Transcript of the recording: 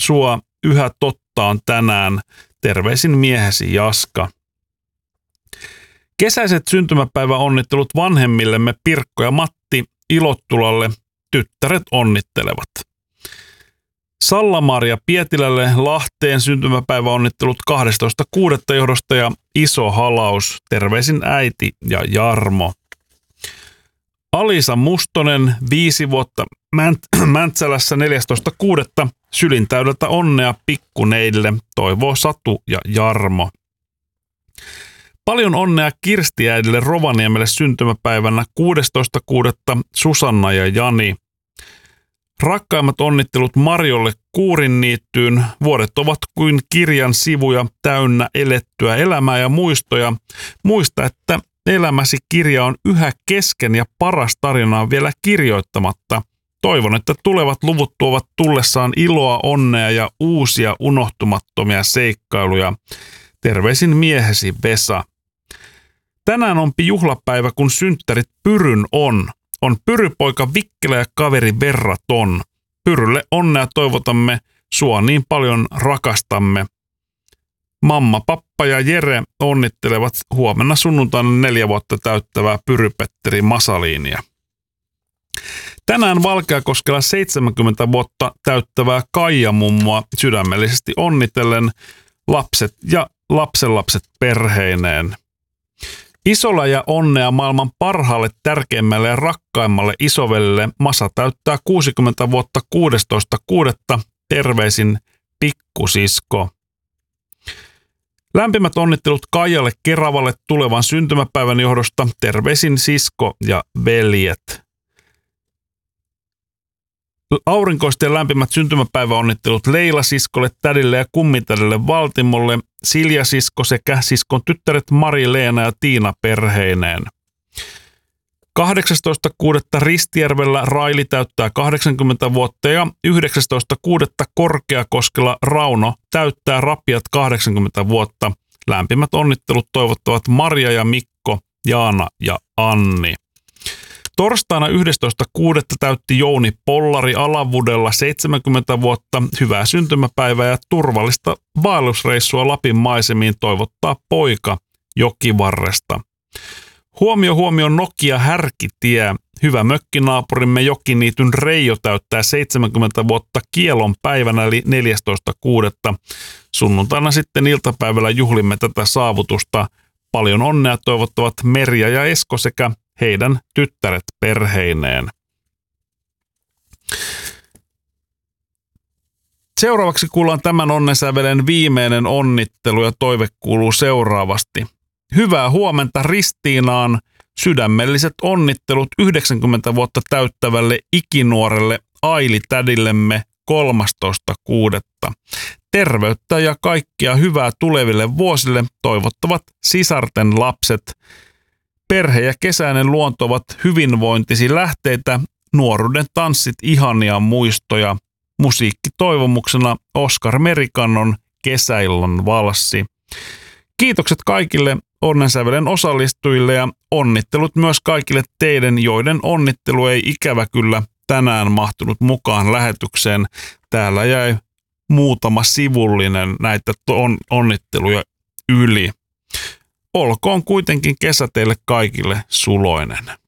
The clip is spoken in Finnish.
sua, yhä totta on tänään. Terveisin miehesi Jaska. Kesäiset syntymäpäiväonnittelut vanhemmillemme Pirkko ja Matti Ilottulalle. Tyttäret onnittelevat. Salla-Maria Pietilälle Lahteen syntymäpäiväonnittelut 12.6. johdosta ja iso halaus. Terveisin äiti ja Jarmo. Alisa Mustonen 5 vuotta Mäntsälässä 14.6. Sylintäydeltä onnea pikkuneille, toivoo Satu ja Jarmo. Paljon onnea Kirstiäidille Rovaniemelle syntymäpäivänä 16.6. Susanna ja Jani. Rakkaimmat onnittelut Marjolle Kuurinniittyyn. Vuodet ovat kuin kirjan sivuja täynnä elettyä elämää ja muistoja. Muista, että elämäsi kirja on yhä kesken ja paras tarina on vielä kirjoittamatta. Toivon, että tulevat luvut tuovat tullessaan iloa, onnea ja uusia unohtumattomia seikkailuja. Terveisin miehesi Vesa. Tänään onpi juhlapäivä, kun synttärit Pyryn on. On Pyrypoika Vikkelä ja kaveri Verraton. Pyrylle onnea toivotamme, sua niin paljon rakastamme. Mamma, pappa ja Jere onnittelevat huomenna sunnuntaina 4 vuotta täyttävää Pyry-Petteri Masaliinia. Tänään Valkeakoskella 70 vuotta täyttävää Kaija-mummoa sydämellisesti onnitellen, lapset ja lapsenlapset perheineen. Isolla ja onnea maailman parhaalle, tärkeimmälle ja rakkaimmalle isovelille. Masa täyttää 60 vuotta 16.6. Terveisin pikkusisko. Lämpimät onnittelut Kaijalle Keravalle tulevan syntymäpäivän johdosta. Terveisin sisko ja veljet. Aurinkoisten lämpimät syntymäpäiväonnittelut Leila-siskolle, tädille ja kummitädille Valtimolle, Silja-sisko sekä siskon tyttäret Mari-Leena ja Tiina perheineen. 18.6. Ristijärvellä Raili täyttää 80 vuotta ja 19.6. Korkeakoskella Rauno täyttää rapiat 80 vuotta. Lämpimät onnittelut toivottavat Maria ja Mikko, Jaana ja Anni. Torstaina 11.6. täytti Jouni Pollari Alavudella 70 vuotta. Hyvää syntymäpäivää ja turvallista vaellusreissua Lapin maisemiin toivottaa poika Jokivarresta. Huomio Nokia Härkitie. Hyvä mökkinaapurimme Jokiniityn Reijo täyttää 70 vuotta kielon päivänä eli 14.6. Sunnuntaina sitten iltapäivällä juhlimme tätä saavutusta. Paljon onnea toivottavat Merja ja Esko sekä heidän tyttäret perheineen. Seuraavaksi kuullaan tämän onnensävelen viimeinen onnittelu ja toive kuuluu seuraavasti. Hyvää huomenta Ristiinaan. Sydämelliset onnittelut 90 vuotta täyttävälle ikinuorelle Aili-tädillemme 13.6. Terveyttä ja kaikkia hyvää tuleville vuosille toivottavat sisarten lapset. Perhe ja kesäinen luonto ovat hyvinvointisi lähteitä, nuoruuden tanssit ihania muistoja. Musiikki toivomuksena Oskar Merikannon Kesäillan valssi. Kiitokset kaikille onnensävelen osallistujille ja onnittelut myös kaikille teidän, joiden onnittelu ei ikävä kyllä tänään mahtunut mukaan lähetykseen. Täällä jäi muutama sivullinen näitä onnitteluja yli. Olkoon kuitenkin kesä teille kaikille suloinen.